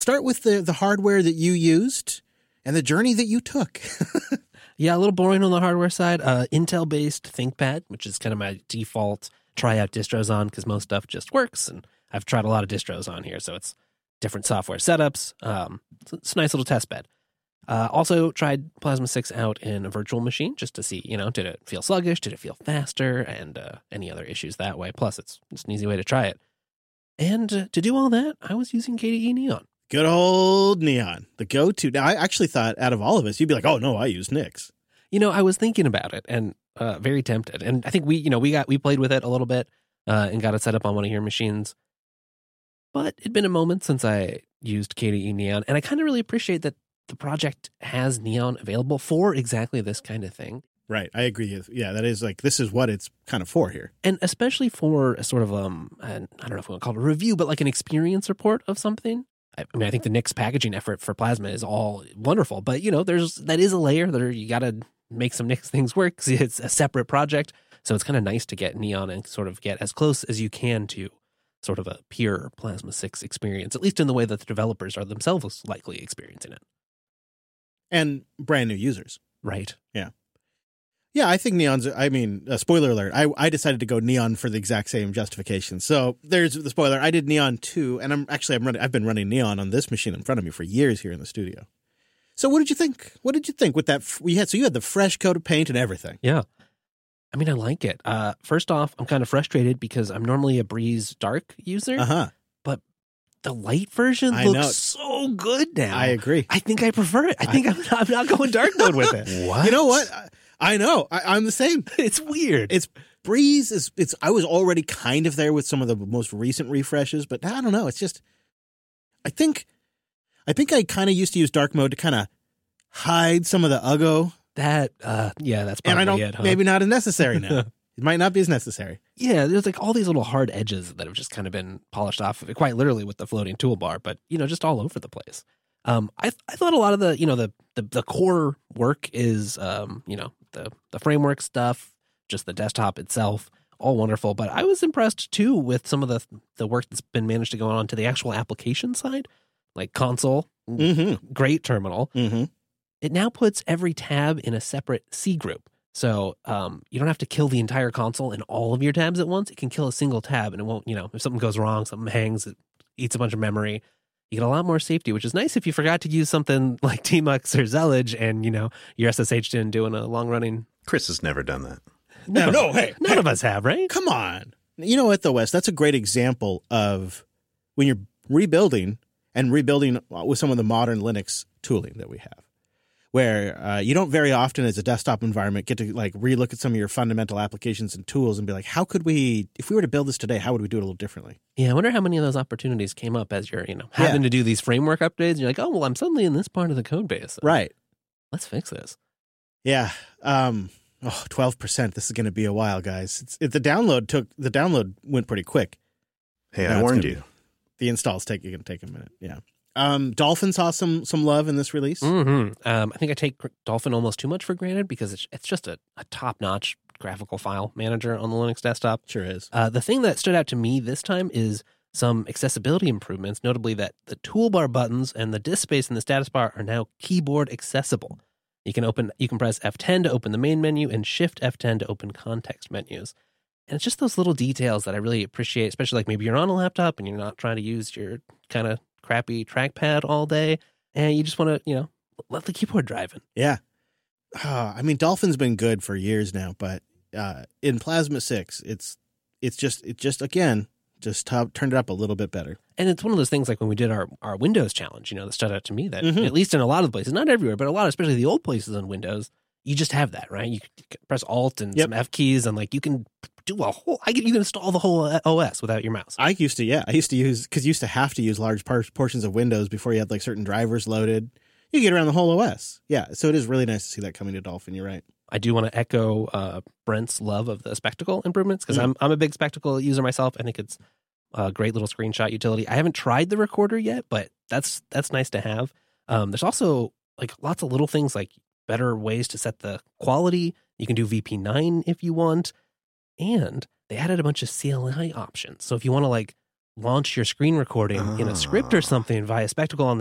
Start with the hardware that you used and the journey that you took. Yeah, a little boring on the hardware side. Intel-based ThinkPad, which is kind of my default try-out distros on because most stuff just works. And I've tried a lot of distros on here, so it's different software setups. It's a nice little test bed. Also tried Plasma 6 out in a virtual machine just to see, did it feel sluggish? Did it feel faster? And any other issues that way. Plus, it's an easy way to try it. And to do all that, I was using KDE Neon. Good old Neon, the go-to. Now, I actually thought out of all of us, you'd be like, oh, no, I use Nix. I was thinking about it and very tempted. And I think we played with it a little bit and got it set up on one of your machines. But it'd been a moment since I used KDE Neon, and I kind of really appreciate that the project has Neon available for exactly this kind of thing. Right, I agree. Yeah, that is this is what it's kind of for here. And especially for a sort of, I don't know if we want to call it a review, but like an experience report of something. I think the Nix packaging effort for Plasma is all wonderful, but that is a layer that you got to make some Nix things work because it's a separate project. So it's kind of nice to get Neon and sort of get as close as you can to sort of a pure Plasma 6 experience, at least in the way that the developers are themselves likely experiencing it. And brand new users. Right. Yeah. Yeah, I think Neon's, spoiler alert, I decided to go Neon for the exact same justification. So there's the spoiler. I did Neon too, and I've been running Neon on this machine in front of me for years here in the studio. So what did you think? What did you think with that? You had the fresh coat of paint and everything. Yeah. I like it. First off, I'm kind of frustrated because I'm normally a Breeze Dark user. Uh-huh. But the light version looks so good now. I agree. I think I prefer it. I think I'm not going dark mode with it. What? You know what? I know. I'm the same. It's weird. It's Breeze I was already kind of there with some of the most recent refreshes, but I don't know. It's just, I think I kind of used to use dark mode to kind of hide some of the uggo. That's probably it, huh? Maybe not as necessary now. It might not be as necessary. Yeah, there's like all these little hard edges that have just kind of been polished off of it, quite literally with the floating toolbar, but just all over the place. I thought a lot of the core work is the framework stuff, just the desktop itself, all wonderful. But I was impressed too with some of the work that's been managed to go on to the actual application side, like console, great terminal. Mm-hmm. It now puts every tab in a separate C group. So you don't have to kill the entire console and all of your tabs at once. It can kill a single tab and it won't, if something goes wrong, something hangs, it eats a bunch of memory. You get a lot more safety, which is nice if you forgot to use something like Tmux or Zellige and, your SSH didn't doing a long-running... Chris has never done that. No, hey. None of us have, right? Come on. You know what, though, Wes? That's a great example of when you're rebuilding with some of the modern Linux tooling that we have, where you don't very often as a desktop environment get to relook at some of your fundamental applications and tools and be like, if we were to build this today, how would we do it a little differently? Yeah, I wonder how many of those opportunities came up as you're, having to do these framework updates. And you're like, oh, well, I'm suddenly in this part of the code base. So right. Let's fix this. Yeah. 12%. This is going to be a while, guys. The download went pretty quick. Hey, I warned you. The install's going to take a minute. Yeah. Dolphin saw some love in this release. Mm-hmm. I think I take Dolphin almost too much for granted because it's just a top-notch graphical file manager on the Linux desktop. Sure is. The thing that stood out to me this time is some accessibility improvements, notably that the toolbar buttons and the disk space in the status bar are now keyboard accessible. You can press F10 to open the main menu and Shift F10 to open context menus. And it's just those little details that I really appreciate, especially maybe you're on a laptop and you're not trying to use your kind of crappy trackpad all day, and you just want to, let the keyboard drive in. Yeah. Dolphin's been good for years now, but in Plasma 6, it just again, turned it up a little bit better. And it's one of those things like when we did our Windows challenge, that stood out to me that at least in a lot of places, not everywhere, but a lot, especially the old places on Windows, you just have that, right? You can press Alt and some F keys and you can do you can install the whole OS without your mouse. I used to use, because you used to have to use large portions of Windows before you had certain drivers loaded. You get around the whole OS. Yeah, so it is really nice to see that coming to Dolphin. You're right. I do want to echo Brent's love of the Spectacle improvements because I'm a big Spectacle user myself. I think it's a great little screenshot utility. I haven't tried the recorder yet, but that's nice to have. There's also lots of little things like better ways to set the quality. You can do VP9 if you want. And they added a bunch of CLI options. So if you want to launch your screen recording in a script or something via Spectacle on